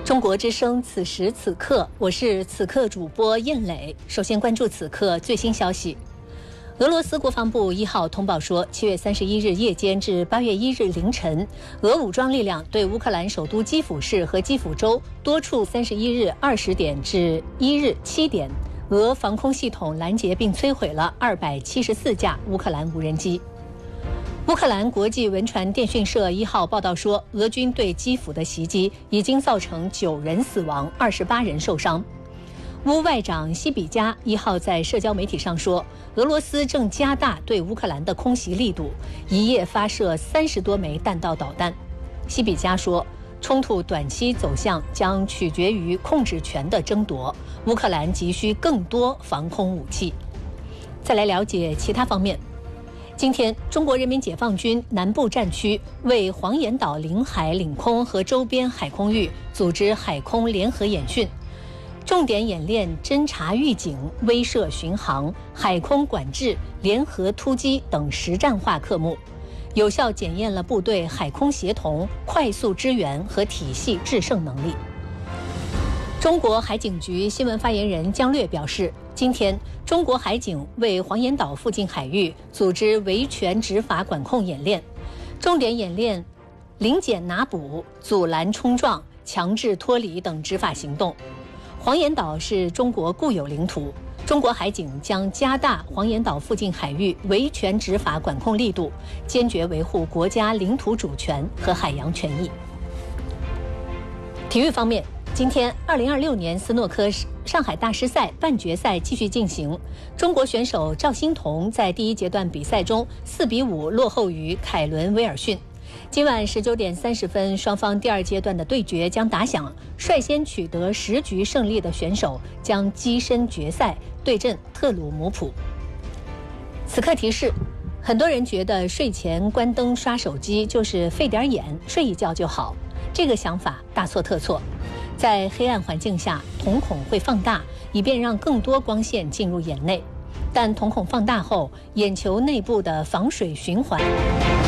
中国之声，此时此刻，我是此刻主播燕磊。首先关注此刻最新消息。俄罗斯国防部1号通报说，7月31日夜间至8月1日凌晨，俄武装力量对乌克兰首都基辅市和基辅州多处31日20点至1日7点，俄防空系统拦截并摧毁了274架乌克兰无人机。乌克兰国际文传电讯社1号报道说，俄军对基辅的袭击已经造成9人死亡，28人受伤。乌外长西比加1号在社交媒体上说，俄罗斯正加大对乌克兰的空袭力度，一夜发射30多枚弹道导弹。西比加说，冲突短期走向将取决于控制权的争夺，乌克兰急需更多防空武器。再来了解其他方面。今天，中国人民解放军南部战区为黄岩岛领海、领空和周边海空域组织海空联合演训，重点演练侦察预警、威慑巡航、海空管制、联合突击等实战化科目，有效检验了部队海空协同、快速支援和体系制胜能力。中国海警局新闻发言人姜略表示，今天，中国海警为黄岩岛附近海域组织维权执法管控演练，重点演练临检拿捕、阻拦冲撞、强制脱离等执法行动。黄岩岛是中国固有领土，中国海警将加大黄岩岛附近海域维权执法管控力度，坚决维护国家领土主权和海洋权益。体育方面，今天2026年斯诺克上海大师赛半决赛继续进行，中国选手赵欣彤在第一阶段比赛中4比5落后于凯伦威尔逊。今晚19点30分，双方第二阶段的对决将打响，率先取得10局胜利的选手将跻身决赛，对阵特鲁姆普。此刻提示，很多人觉得睡前关灯刷手机就是费点眼，睡一觉就好，这个想法大错特错。在黑暗环境下，瞳孔会放大，以便让更多光线进入眼内，但瞳孔放大后，眼球内部的防水循环